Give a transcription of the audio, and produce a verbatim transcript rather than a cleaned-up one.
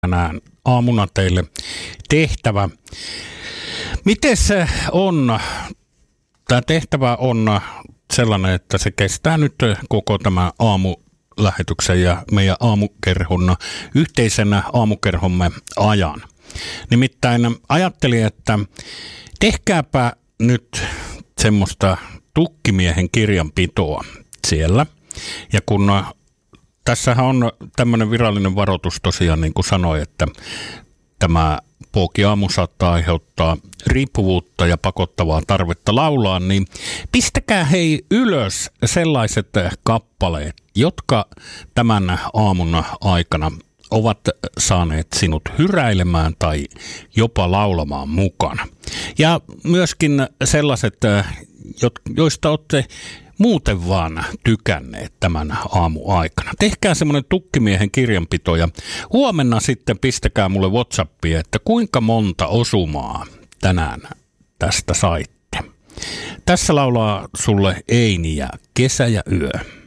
tänään aamuna teille tehtävä. Miten se on? Tämä tehtävä on sellainen, että se kestää nyt koko tämä aamulähetyksen ja meidän aamukerhon, yhteisenä aamukerhomme ajan. Nimittäin ajattelin, että tehkääpä nyt semmoista tukkimiehen kirjanpitoa siellä. Ja kun tässähän on tämmöinen virallinen varoitus tosiaan, niin kuin sanoin, että tämä Pooki-aamu saattaa aiheuttaa riippuvuutta ja pakottavaa tarvetta laulaa, niin pistäkää hei ylös sellaiset kappaleet, jotka tämän aamun aikana ovat saaneet sinut hyräilemään tai jopa laulamaan mukana. Ja myöskin sellaiset, joista olette muuten vaan tykänneet tämän aamuaikana. Tehkää semmoinen tukkimiehen kirjanpito ja huomenna sitten pistäkää mulle WhatsAppia, että kuinka monta osumaa tänään tästä saitte. Tässä laulaa sulle Eini ja Kesä ja yö.